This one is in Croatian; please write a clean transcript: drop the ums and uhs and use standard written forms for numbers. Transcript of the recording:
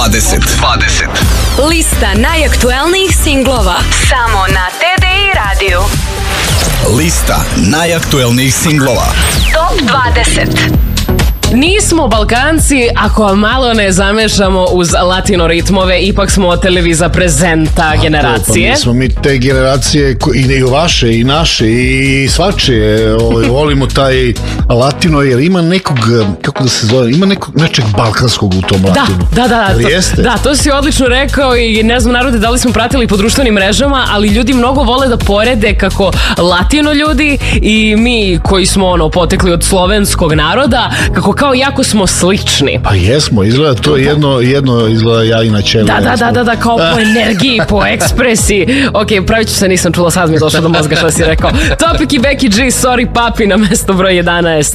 20. Lista najaktuelnijih singlova samo na TDI radiju. Lista najaktuelnijih singlova. Top 20. Nismo Balkanci ako malo ne zamešamo uz latino ritmove, ipak smo televiza prezenta generacije. Smo mi te generacije i vaše i naše i svačije volimo taj latino jer ima nekog, kako da se zove, ima nečeg balkanskog u tom latinu. Da, to si odlično rekao i ne znam narode da li smo pratili po društvenim mrežama, ali ljudi mnogo vole da porede kako latino ljudi i mi koji smo potekli od slovenskog naroda, kako kao jako smo slični. Pa jesmo, izgleda to jedno izgleda ja inače. Da, kao po energiji, po ekspresiji. Ok, pravit ću se, nisam čula, sad mi je došlo do mozga što si rekao. Topik i Becky G, Sorry Papi na mesto broj 11.